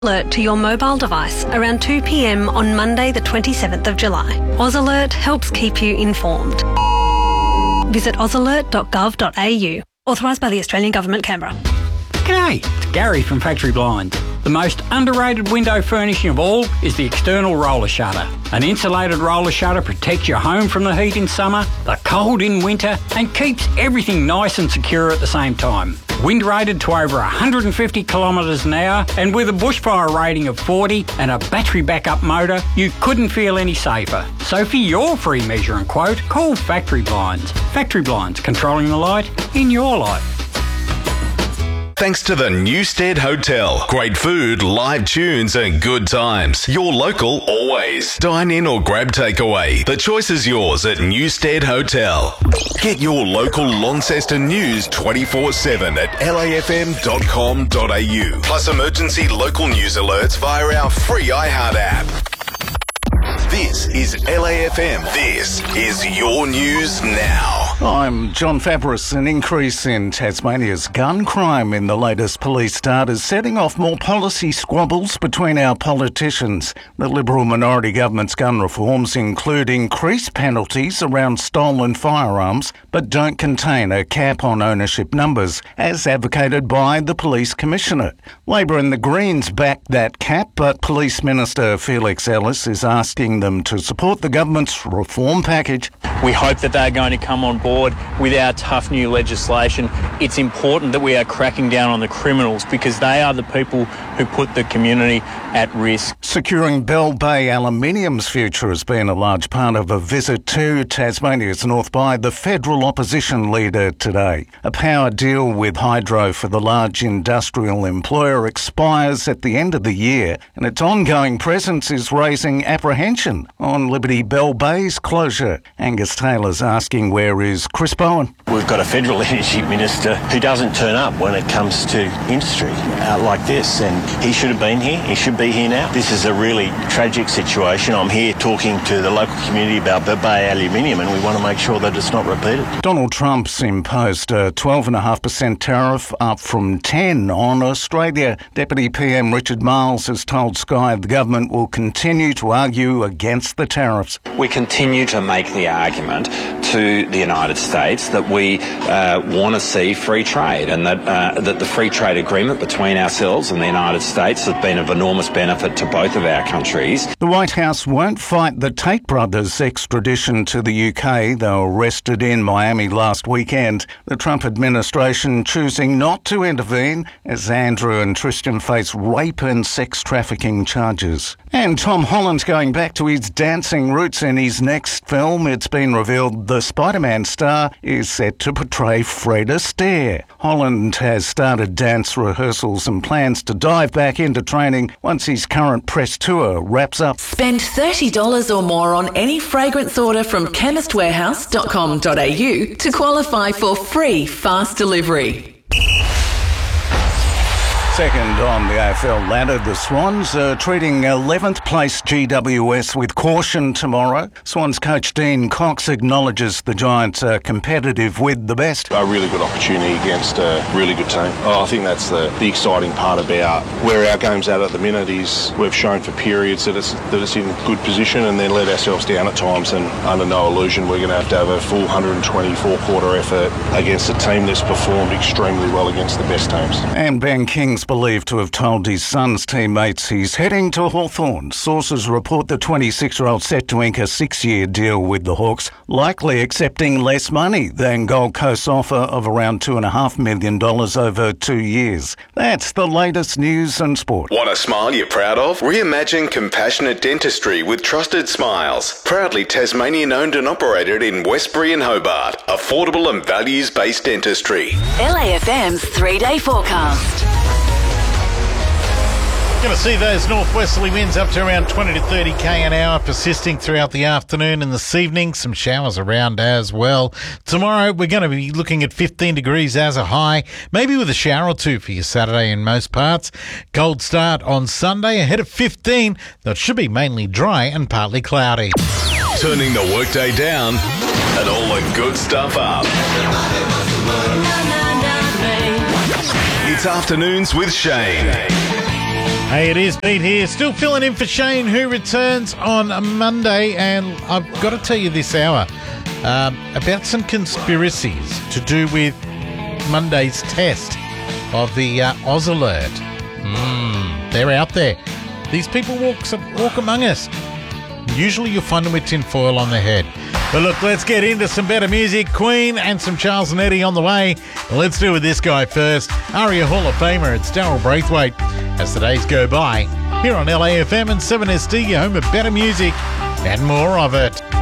Alert to your mobile device around 2 p.m. on Monday the 27th of July. AusAlert helps keep you informed. Visit ausalert.gov.au. Authorised by the Australian Government, Canberra. G'day, it's Gary from Factory Blinds. The most underrated window furnishing of all is the external roller shutter. An insulated roller shutter protects your home from the heat in summer, the cold in winter, and keeps everything nice and secure at the same time. Wind rated to over 150 kilometres an hour, and with a bushfire rating of 40 and a battery backup motor, you couldn't feel any safer. So for your free measure and quote, call Factory Blinds. Factory Blinds, controlling the light in your life. Thanks to the Newstead Hotel. Great food, live tunes and good times. Your local always. Dine in or grab takeaway. The choice is yours at Newstead Hotel. Get your local Launceston news 24/7 at lafm.com.au. Plus emergency local news alerts via our free iHeart app. This is LAFM. This is your news now. I'm John Fabris. An increase in Tasmania's gun crime in the latest police data is setting off more policy squabbles between our politicians. The Liberal minority government's gun reforms include increased penalties around stolen firearms, but don't contain a cap on ownership numbers, as advocated by the Police Commissioner. Labor and the Greens backed that cap, but Police Minister Felix Ellis is asking them to support the government's reform package. We hope that they're going to come on board with our tough new legislation. It's important that we are cracking down on the criminals because they are the people who put the community at risk. Securing Bell Bay Aluminium's future has been a large part of a visit to Tasmania's North by the federal opposition leader today. A power deal with Hydro for the large industrial employer expires at the end of the year, and its ongoing presence is raising apprehension on Liberty Bell Bay's closure. Angus Taylor's asking, where is Chris Bowen? We've got a federal energy minister who doesn't turn up when it comes to industry like this, and he should have been here. He should be here now. This is a really tragic situation. I'm here talking to the local community about Bell Bay Aluminium, and we want to make sure that it's not repeated. Donald Trump's imposed a 12.5% tariff, up from 10 on Australia. Deputy PM Richard Marles has told Sky the government will continue to argue against the tariffs. We continue to make the argument to the United States that we want to see free trade, and that the free trade agreement between ourselves and the United States has been of enormous benefit to both of our countries. The White House won't fight the Tate brothers' extradition to the UK. They were arrested in Miami last weekend. The Trump administration choosing not to intervene as Andrew and Tristan face rape and sex trafficking charges. And Tom Holland's going back to his dancing roots in his next film. It's been revealed the Spider-Man star is set to portray Fred Astaire. Holland has started dance rehearsals and plans to dive back into training once his current press tour wraps up. Spend $30 or more on any fragrance order from chemistwarehouse.com.au to qualify for free fast delivery. Second on the AFL ladder, the Swans are treating 11th place GWS with caution tomorrow. Swans coach Dean Cox acknowledges the Giants are competitive with the best. A really good opportunity against a really good team. I think that's the exciting part about where our game's at the minute is we've shown for periods that it's in good position and then let ourselves down at times, and under no illusion we're going to have a full 124-quarter effort against a team that's performed extremely well against the best teams. And Ben King's believed to have told his son's teammates he's heading to Hawthorn. Sources report the 26-year-old set to ink a 6-year deal with the Hawks, likely accepting less money than Gold Coast's offer of around $2.5 million over 2 years. That's the latest news and sport. Want a smile you're proud of? Reimagine compassionate dentistry with Trusted Smiles. Proudly Tasmanian owned and operated in Westbury and Hobart. Affordable and values-based dentistry. LAFM's 3-day forecast. Going to see those northwesterly winds up to around 20 to 30 k an hour, persisting throughout the afternoon and this evening. Some showers around as well. Tomorrow, we're going to be looking at 15 degrees as a high, maybe with a shower or two for your Saturday in most parts. Cold start on Sunday, ahead of 15, though it should be mainly dry and partly cloudy. Turning the workday down and all the good stuff up. It's Afternoons with Shane. Hey, it is Pete here, still filling in for Shane, who returns on Monday. And I've got to tell you this hour about some conspiracies to do with Monday's test of the Oz Alert. They're out there. These people walk among us. Usually you'll find them with tinfoil on their head. But look, let's get into some better music. Queen and some Charles and Eddie on the way. Let's do with this guy first. ARIA Hall of Famer, it's Daryl Braithwaite. As the days go by, here on LAFM and 7SD, your home of better music and more of it.